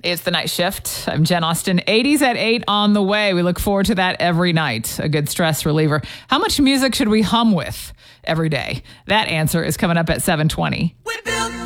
It's the night shift. I'm Jen Austen. 80s at 8 on the way. We look forward to that every night. A good stress reliever. How much music should we hum with every day? That answer is coming up at 7:20.